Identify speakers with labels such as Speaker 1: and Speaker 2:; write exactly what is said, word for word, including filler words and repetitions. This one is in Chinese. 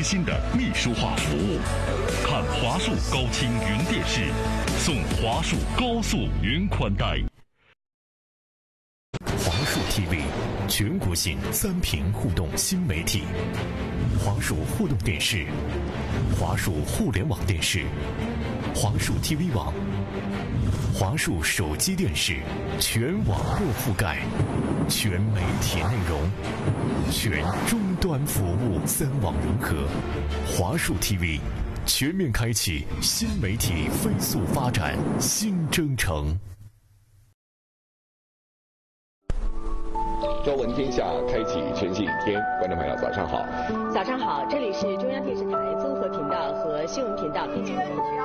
Speaker 1: 贴心的秘书化服务。看华数高清云电视，送华数高速云宽带。
Speaker 2: 华数 T V 全国性三屏互动新媒体，华数互动电视、华数互联网电视、华数 T V 网、华数手机电视，全网络覆盖，全媒体内容，全终端服务，三网融合。华数 T V 全面开启新媒体飞速发展新征程。
Speaker 3: 朝闻天下，开启全新一天。观众朋友，早上好！
Speaker 4: 早上好，这里是中央电视台综合频道和新闻频道。